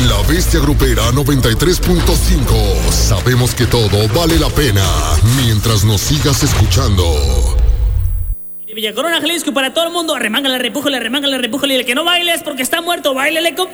La Bestia Grupera 93.5. Sabemos que todo vale la pena mientras nos sigas escuchando. De Villa Corona, Jalisco, para todo el mundo, arremángale, repújale, y el que no bailes porque está muerto, báilele, compa.